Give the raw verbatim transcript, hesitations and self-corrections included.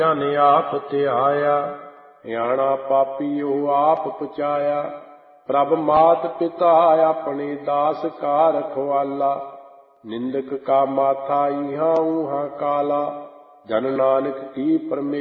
ਨੇ ਆਪ ਧਿਆਇਆ, ਸਿਆਣਾ ਪਾਪੀਓ ਆਪ ਪਚਾਇਆ। ਪ੍ਰਭ ਮਾਤ ਪਿਤਾ ਆਪਣੇ ਦਾਸ ਕਾ ਰਖਵਾਲਾ, ਨਿੰਦਕ ਕਾ ਮਾਥਾ ਇਹਾਂ ਊਹਾਂ ਕਾਲਾ। ਜਨ ਨਾਨਕ ਕੀ ਪਰਮੇਸ਼ਰ